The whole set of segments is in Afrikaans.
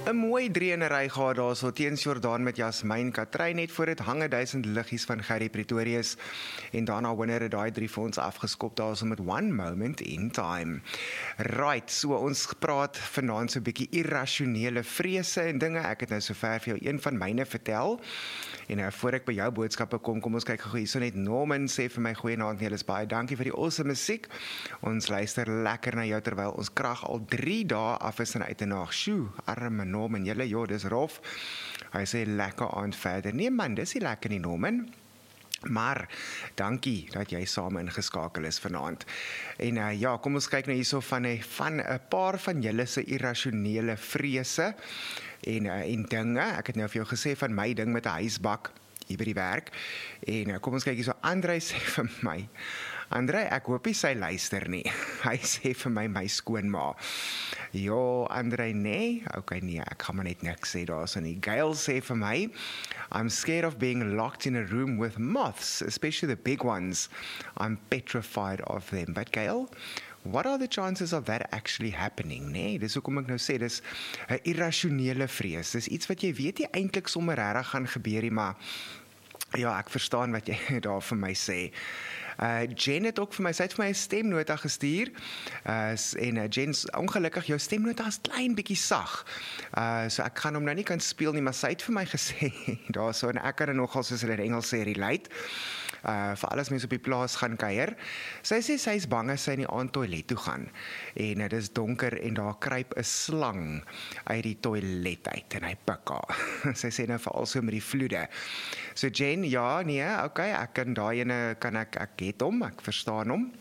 'n mooi drieënery gehad daar so teens Jordaan met Jasmyn Katrein net voor dit hange 1000 liggies van Gerry Pretorius en daarna winner het daai 3 vir ons afgeskop daar so met One Moment in Time. Right, so ons praat vanaand so 'n bietjie irrasionele vrese en dinge. Ek het nou sover vir jou een van myne vertel. En voor ek by jou boodskappe kom ons kyk gou hierso net. Norman sê vir my goeienaand, julle is baie dankie vir die awesome musiek. Ons luister lekker na jou terwyl ons krag al 3 dae af is en uit en nag. Sjoe, arme Norman, julle, ja, dis rof. Hy sê lekker aand verder. Nee man, dis nie lekker nie, Norman. Maar, dankie dat jy saam ingeskakel is vanaand. En ja, kom ons kyk nou hierso van 'n paar van julle se irrasionele vrese en dinge. Ek het nou vir jou gesê van my ding met 'n huisbak hier by die werk. En kom ons kyk hierso, Andrei sê vir my, Andrei, ek hoop nie sy luister nie. Hy sê vir my skoonma. Ja, Andrei, nee. Okay, nee, ek gaan maar net niks sê daarso nie. Gail sê vir my, I'm scared of being locked in a room with moths, especially the big ones. I'm petrified of them. But Gail, what are the chances of that actually happening? Nee, dis hoekom ek nou sê, dis 'n irrasionele vrees. Dis iets wat jy weet nie eintlik sommer regtig gaan gebeur nie, maar ja, ek verstaan wat jy daar vir my sê. Jen het ook vir my, sy het vir my 'n stemnota gestuur, en Jen, ongelukkig, jou stemnota is klein bietjie sag, so ek gaan hom nou nie kan speel nie, maar sy het vir my gesê, daar so, en ek kan nogal, soos hulle in Engels sê, relate, vir alles mense op die plaas gaan kuier. Sy sê sy is bang as sy in die aand toilet toe gaan, en dit is donker, en daar kruip 'n slang uit die toilet uit, en hy pik haar. Sy sê nou veral so met die vloede. So Jen, ja, nee, okay, ek kan daai ene, ek het hom, ek verstaan hom.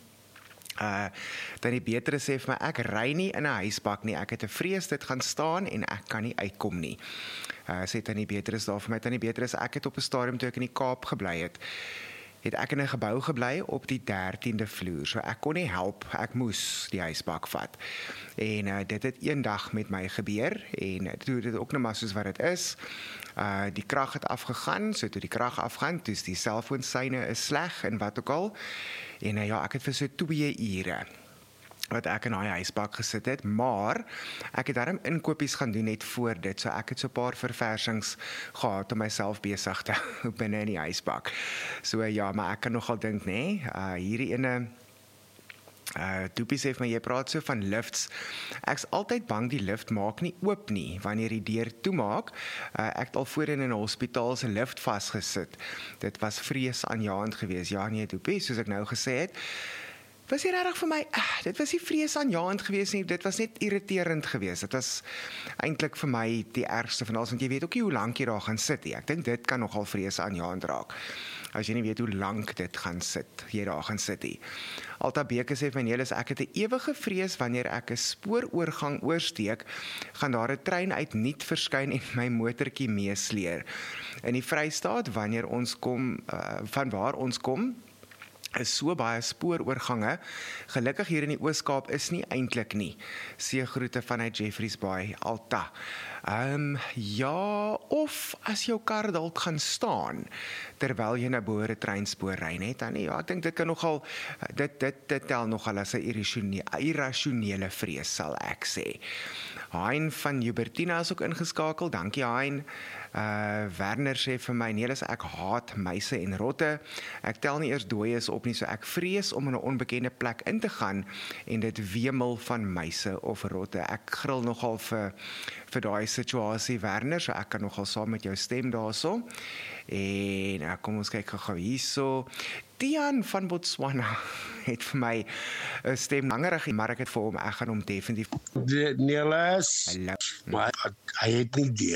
Dan die betere sê vir my, ek ry nie in 'n huisbak nie, ek het 'n vrees dit gaan staan en ek kan nie uitkom nie. Sê Tannie Beatrice daar vir my, Tannie Beatrice, ek het op 'n stadium toe ek in die Kaap gebly het ek in 'n gebou gebly op die 13de vloer, so ek kon nie help, ek moes die huisbak vat. En dit het eendag met my gebeur, en toe dit ook nou maar soos wat dit is, die krag het afgegaan, so toe die krag afgaan, toe is die selfoonsyne is sleg, en wat ook al, en ja, ek het vir so 2 ure, wat ek in daai huisbak gesit het, maar ek het daarom inkopies gaan doen net voor dit, so ek het so 'n paar verversings gehad om myself besig te hou binne in die huisbak. So ja, maar ek kan nogal dink, nee, hierdie ene, Toepie sê vir my, jy praat so van lifts. Ek's altyd bang die lift maak nie oop nie, wanneer die deur toemaak. Ek het al voorheen in 'n hospitaal se lift vasgesit. Dit was vreesaanjaend geweest. Ja nee, Toepie, soos ek nou gesê het, was nie regtig vir my, dit was nie vreesaanjaend geweest nie, dit was net irriterend geweest. Dit was eintlik vir my die ergste van alles, want jy weet ook nie hoe lank jy daar gaan sit nie. Ek dink dit kan nogal vreesaanjaend raak, as jy nie weet hoe lank dit gaan sit, jy daar gaan sit nie. Alta Beke sê van julle, ek het 'n ewige vrees wanneer ek 'n spooroorgang oorsteek, gaan daar 'n trein uit nuut verskyn en my motortjie meesleer. In die Vrystaat, wanneer ons kom, van waar ons kom, is so baie spooroorgange. Gelukkig hier in die Oos-Kaap is nie eintlik nie. Seegroete vanuit Jeffreys Bay, Alta. Ja, of as jou kar dalk gaan staan, terwyl jy nou bo 'n treinspoor ry, net dan nie. Ja, ek dink dit kan nogal, dit tel nogal as 'n irrasionele vrees, sal ek sê. Hein van Hubertina is ook ingeskakel, dankie Hein. Werner sê vir my, Nelis, ek haat muise en rotte. Ek tel nie eers dooies op nie, so ek vrees om in 'n onbekende plek in te gaan en dit wemel van muise of rotte. Ek gril nogal vir daai situasie, Werner, so ek kan nogal saam met jou stem daarso. En kom ons kyk gou hierso. Tian van Botswana het vir my 'n stem langerig, maar ek het vir hom, ek gaan hom definitief. Nelis, Hallo. maar hy het nie